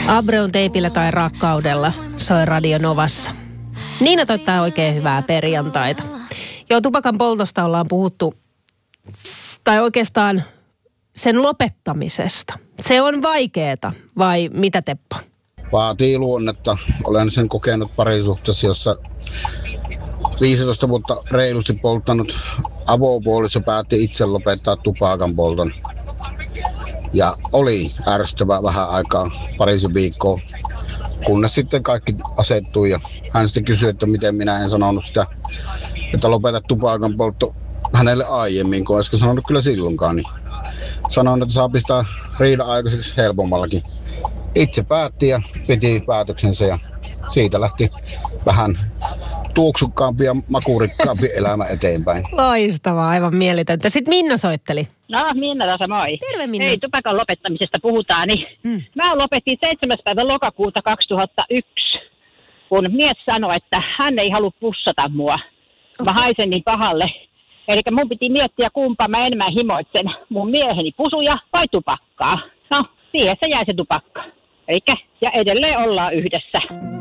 Abreun teipillä tai rakkaudella soi Radio Novassa. Niina toittaa oikein hyvää perjantaita. Joo, tupakan poltosta ollaan puhuttu, tai oikeastaan sen lopettamisesta. Se on vaikeeta, vai mitä, Teppo? Vaatii luonnetta. Olen sen kokenut parisuhteessa, jossa 15 vuotta reilusti polttanut avopuoliso päätti itse lopettaa tupakan polton. Ja oli ärsyttävää vähän aikaa, parisen viikkoa, kunnes sitten kaikki asettui. Ja hän sitten kysyi, että miten minä en sanonut sitä, että lopeta tupakan poltto hänelle aiemmin, kun olisiko sanonut kyllä silloinkaan. Niin sanoin, että saa pistää riidan aikaiseksi helpommallakin. Itse päätti ja piti päätöksensä ja siitä lähti vähän tuoksukkaampi ja makurikkaapi elämä eteenpäin. Loistavaa, aivan mieletöntä. Sitten Minna soitteli. No, Minna tässä moi. Terve, Minna. Hei, tupakan lopettamisesta puhutaan, niin mä lopetin 7. päivä lokakuuta 2001, kun mies sanoi, että hän ei halua pussata mua. Mä haisen niin pahalle. Eli mun piti miettiä, kumpaa mä enemmän himoitsen, mun mieheni pusuja vai tupakkaa. No, siihen se jäi se tupakka. Eikä, ja edelleen ollaan yhdessä.